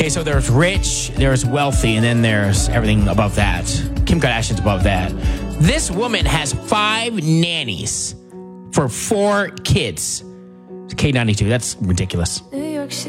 Okay, so there's rich, there's wealthy, and then there's everything above that. Kim Kardashian's above that. This woman has 5 nannies for 4 kids. K92, that's ridiculous. New York City.